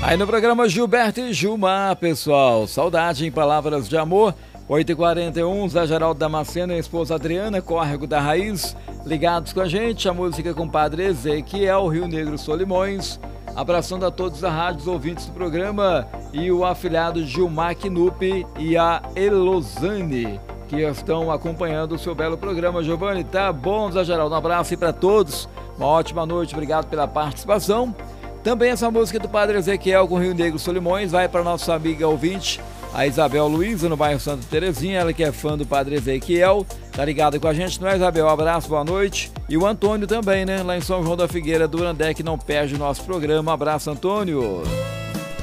Aí no programa Gilberto e Gilmar, pessoal, saudade em palavras de amor, 8h41, Zé Geraldo Damasceno e a esposa Adriana, Córrego da Raiz, ligados com a gente, a música com o Padre Ezequiel, Rio Negro Solimões, abraçando a todos da rádio, ouvintes do programa, e o afilhado Gilmar Knupp e a Elosane, que estão acompanhando o seu belo programa. Giovanni, tá bom, Zé Geraldo, um abraço aí para todos, uma ótima noite, obrigado pela participação. Também essa música do Padre Ezequiel com Rio Negro Solimões vai para nossa amiga ouvinte, a Isabel Luiza, no bairro Santa Terezinha, ela que é fã do Padre Ezequiel, tá ligada com a gente, não é, Isabel? Um abraço, boa noite. E o Antônio também, né, lá em São João da Figueira, do Durandé, que não perde o nosso programa. Um abraço, Antônio.